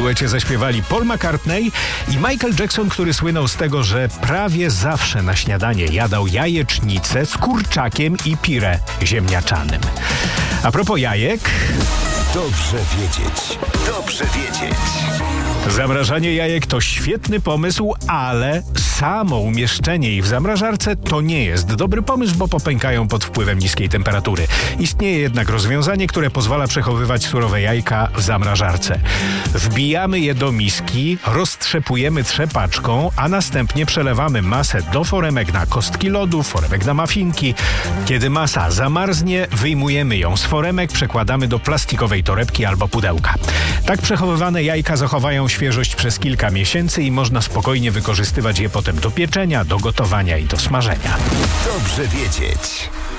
duecie zaśpiewali Paul McCartney i Michael Jackson, który słynął z tego, że prawie zawsze na śniadanie jadał jajecznicę z kurczakiem i pire ziemniaczanym. A propos jajek... Dobrze wiedzieć. Dobrze wiedzieć. Zamrażanie jajek to świetny pomysł, ale samo umieszczenie ich w zamrażarce to nie jest dobry pomysł, bo popękają pod wpływem niskiej temperatury. Istnieje jednak rozwiązanie, które pozwala przechowywać surowe jajka w zamrażarce. Wbijamy je do miski, roztrzepujemy trzepaczką, a następnie przelewamy masę do foremek na kostki lodu, foremek na muffinki. Kiedy masa zamarznie, wyjmujemy ją z foremek, przekładamy do plastikowej torebki albo pudełka. Tak przechowywane jajka zachowają świeżość przez kilka miesięcy i można spokojnie wykorzystywać je potem do pieczenia, do gotowania i do smażenia. Dobrze wiedzieć.